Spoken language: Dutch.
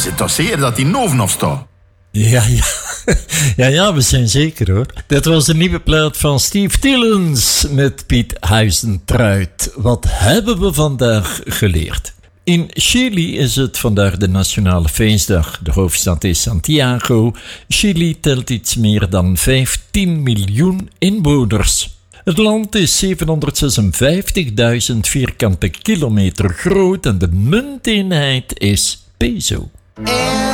zit toch zeker dat die Noven of staat? Ja, we zijn zeker hoor. Dit was de nieuwe plaat van Steve Tillens met Piet Huizentruid. Wat hebben we vandaag geleerd? In Chili is het vandaag de nationale feestdag. De hoofdstad is Santiago. Chili telt iets meer dan 15 miljoen inwoners. Het land is 756.000 vierkante kilometer groot en de munteenheid is peso.